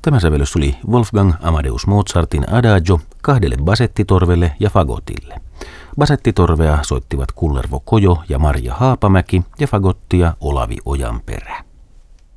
Tämä sävellys oli Wolfgang Amadeus Mozartin Adagio 2 basettitorvelle ja fagotille. Basettitorvea soittivat Kullervo Kojo ja Marja Haapamäki ja fagottia Olavi Ojanperä.